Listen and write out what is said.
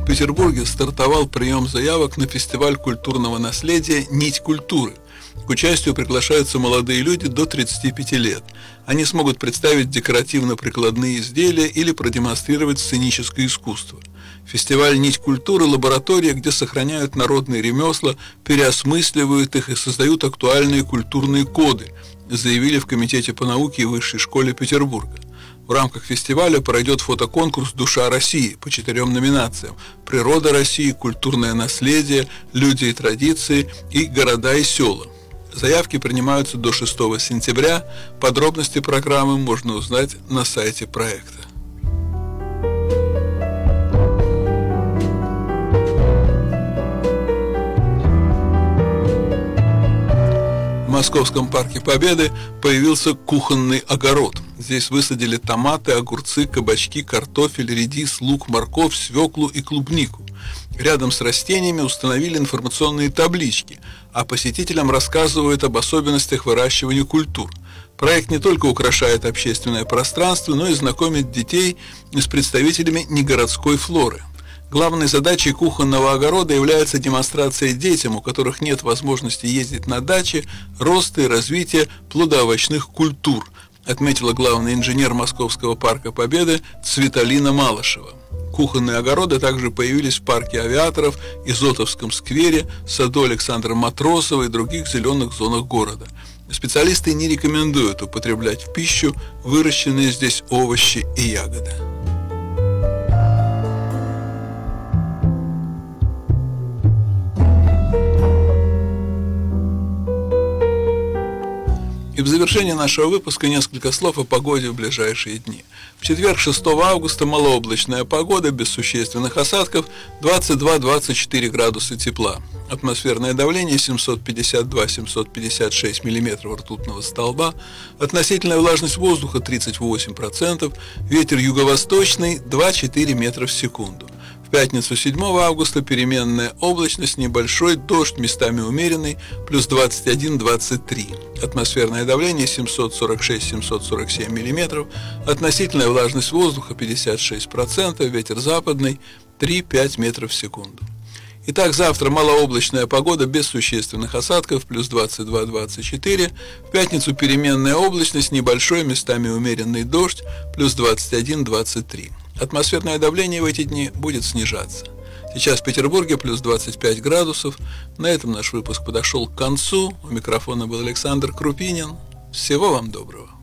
Санкт-Петербурге стартовал прием заявок на фестиваль культурного наследия «Нить культуры». К участию приглашаются молодые люди до 35 лет. Они смогут представить декоративно-прикладные изделия или продемонстрировать сценическое искусство. Фестиваль «Нить культуры» – лаборатория, где сохраняют народные ремесла, переосмысливают их и создают актуальные культурные коды, заявили в Комитете по науке и Высшей школе Петербурга. В рамках фестиваля пройдет фотоконкурс «Душа России» по 4 номинациям: «Природа России», «Культурное наследие», «Люди и традиции» и «Города и села». Заявки принимаются до 6 сентября. Подробности программы можно узнать на сайте проекта. В Московском парке Победы появился кухонный огород. Здесь высадили томаты, огурцы, кабачки, картофель, редис, лук, морковь, свеклу и клубнику. Рядом с растениями установили информационные таблички, а посетителям рассказывают об особенностях выращивания культур. Проект не только украшает общественное пространство, но и знакомит детей с представителями негородской флоры. Главной задачей кухонного огорода является демонстрация детям, у которых нет возможности ездить на даче, роста и развития плодоовощных культур, отметила главный инженер Московского парка Победы Цветалина Малышева. Кухонные огороды также появились в парке авиаторов, Изотовском сквере, саду Александра Матросова и других зеленых зонах города. Специалисты не рекомендуют употреблять в пищу выращенные здесь овощи и ягоды. И в завершение нашего выпуска несколько слов о погоде в ближайшие дни. В четверг, 6 августа, малооблачная погода, без существенных осадков, 22-24 градуса тепла. Атмосферное давление 752-756 мм ртутного столба, относительная влажность воздуха 38%, ветер юго-восточный 2-4 метра в секунду. В пятницу, 7 августа, переменная облачность, небольшой дождь, местами умеренный, плюс 21-23. Атмосферное давление 746-747 мм, относительная влажность воздуха 56%, ветер западный 3-5 метров в секунду. Итак, завтра малооблачная погода без существенных осадков, плюс 22-24. В пятницу переменная облачность, небольшой, местами умеренный дождь, плюс 21-23. Атмосферное давление в эти дни будет снижаться. Сейчас в Петербурге плюс 25 градусов. На этом наш выпуск подошел к концу. У микрофона был Александр Крупинин. Всего вам доброго.